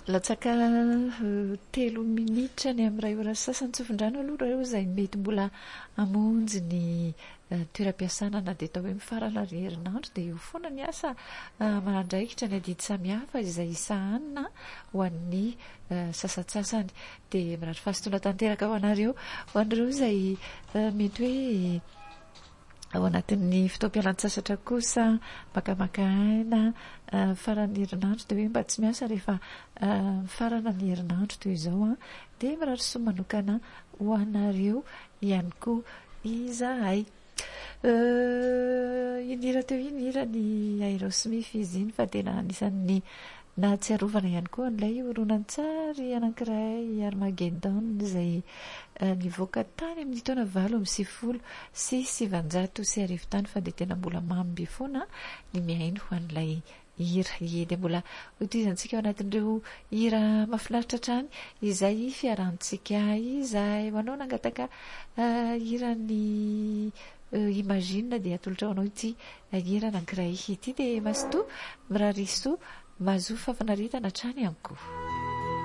latsaka 3 minitra ny amin'ny ray ora sasany tsofindrano aloha reo izay mety mbola amonjy ny toeram-piasana na dia atao hoe mifarana ny herinandro dia io foana ny asa manandraikitra ny adidy samihafa izay isahanina ho an'ny sasatsasany dia miratry fahasotoana tanteraka ho anareo ho an'ireo izay mety hoe ao anatin'ny fotoam-pialan-tsasatra kosa makamaka aina farana ny herinandro dia hoe mba tsy miasa rehefa farana ny herinandro toy izao dia mirary soa manokana ho anareo ihany koa izahay inira teo inira ny Aerosmith izy iny fa tena anisan'ny nahatsiarovana ihany koa an'ilay horonantsary anankiray Armageddon izay nivoaka tany amin'ny taona 2020 sy 700 tany fa dia tena mbola mamy foana ny miaino ho an'ilay hira dia mbola hotoizantsika ao anatin'ireo hira mahafinaritra trany izay fiarantsika izay manao nangataka hirany imagine dia atolotra ho anao ity hira anankiray ity dia masoto mirary soa mazoa fafanaritana trany amiko.